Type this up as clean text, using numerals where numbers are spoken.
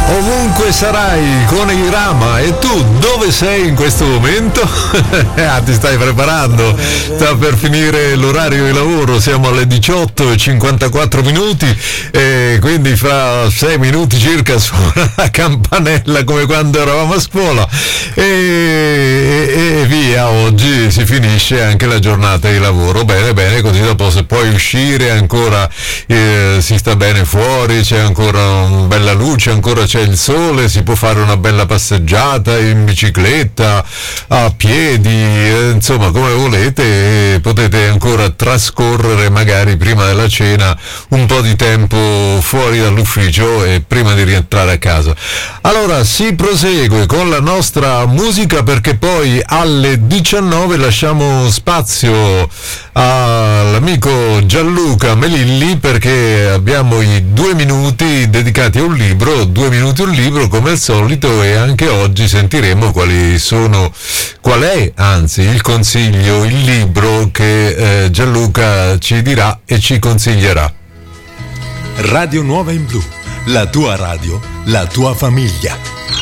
Ovunque sarai con Irama, e tu dove sei in questo momento? Ti stai preparando? Sta per finire l'orario di lavoro, siamo alle 18:54 e quindi fra 6 minuti circa suona la campanella come quando eravamo a scuola e via, oggi si finisce anche la giornata di lavoro. Bene, bene, così dopo se puoi uscire ancora si sta bene fuori, c'è ancora una bella luce, ancora c'è il sole, si può fare una bella passeggiata in bicicletta, a piedi, insomma come volete, potete ancora trascorrere magari prima della cena un po' di tempo fuori dall'ufficio e prima di rientrare a casa. Allora si prosegue con la nostra musica, perché poi alle 19 lasciamo spazio all'amico Gianluca Melilli, perché abbiamo i 2 minuti dedicati a un libro, 2 minuti un libro come al solito, e anche oggi sentiremo qual è il consiglio, il libro che Gianluca ci dirà e ci consiglierà. Radio Nuova in Blu, la tua radio, la tua famiglia.